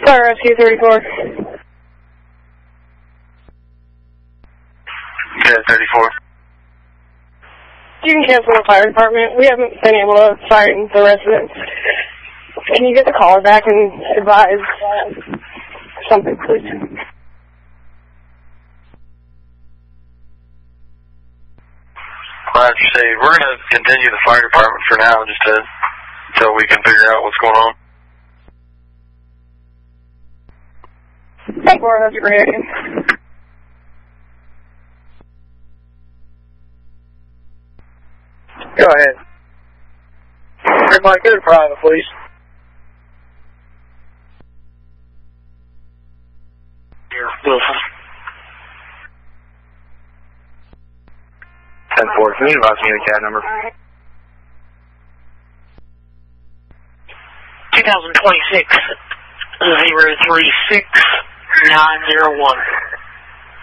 Fire Rescue 34. Okay, 34. You can cancel the fire department. We haven't been able to find the residents. Can you get the caller back and advise something, please? Roger, say, we're going to continue the fire department for now, just until we can figure out what's going on. Thank you, that's a great idea. Go ahead. Everybody, go to private, please. Here, Wilson. 10-4, can you advise me the CAD number? 2026 036 901.